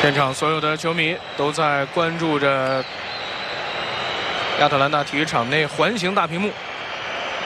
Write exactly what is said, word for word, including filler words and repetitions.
现场所有的球迷都在关注着亚特兰大体育场内环形大屏幕